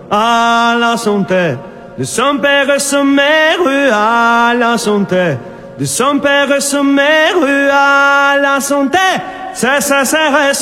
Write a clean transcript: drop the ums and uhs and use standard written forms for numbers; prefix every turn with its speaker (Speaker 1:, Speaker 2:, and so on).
Speaker 1: à la santé de son père et sa mère, à la santé de son père et sa mère, à la santé, c'est